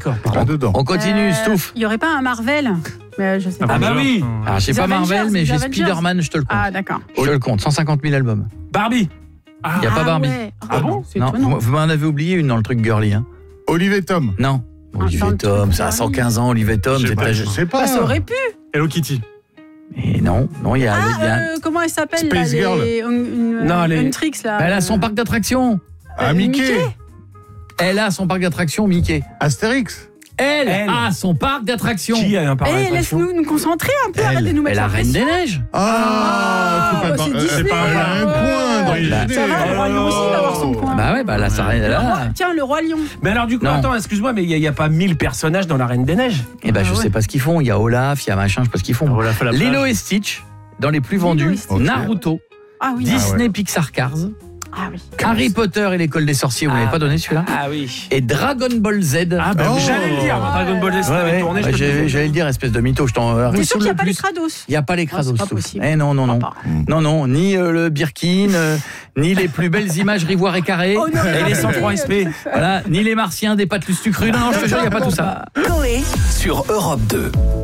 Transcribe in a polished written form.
d'accord. Pas dedans. On continue, Stouff. Il n'y aurait pas un Marvel? Mais je sais pas. Ah bah oui. Alors, j'ai Les pas Marvel, Avengers, mais les j'ai Avengers. Spider-Man, je te le compte. Ah, d'accord. Je te le compte, 150 000 albums. Barbie. Il n'y a pas Barbie. Ouais. Ah bon C'est Non, étonnant. vous m'en avez oublié une dans le truc girly. Hein. Olive et Tom. Non. Olivier dans le Tom, truc ça a girly. 115 ans, Olivier Tom, Je sais c'est pas, très je jeune. sais pas. Ah, ça aurait pu. Hello Kitty. Et non, il y a. Comment elle s'appelle Space là, Girl. Non, les- Untrix là. Elle a son parc d'attractions. Ah, Mickey. Elle a son parc d'attractions, Mickey. Astérix. Elle Elle. a son parc d'attractions. Qui a un parc Eh, d'attraction? laisse-nous nous concentrer un peu, arrête de nous mettre la la Reine pression. des Neiges. Ah, bah, c'est Disney. elle a un point dans les Bah, idées. Ça va, le Roi Lion aussi va avoir son point. Bah ouais, bah là, ça Le là. roi- Tiens, le Roi Lion. Mais alors du coup, Non. attends, excuse-moi, mais il n'y a pas 1000 personnages dans la Reine des Neiges? Eh ben, je Ah ouais. sais pas ce qu'ils font. Il y a Olaf, il y a machin, je sais pas ce qu'ils font. Olaf à la Lilo plage. et Stitch, dans les plus Lilo vendus. et Stitch. Naruto, Ah oui. Disney Pixar Cars, Ah oui. Harry Potter et l'école des sorciers, vous l'avez pas donné celui-là? Ah oui. Et Dragon Ball Z. Ah bah Oh. j'allais le dire, Dragon Ball Z, Ouais, avait ouais, tourné, je ouais, peux te le dire. j'allais le dire, espèce de mytho, je t'en T'es rissoule sûr qu'il n'y a le pas les plus. Kratos? Il n'y a pas les Kratos. c'est pas Stouff. possible. Eh non, non, non. Pas. Non, non, ni le Birkin, ni les plus belles images rivoire et carré, Oh non, Et les 103 SP. voilà, ni les martiens des pâtes lustucrues. Non, non, je te jure, il n'y a pas tout ça. Coé sur Europe 2.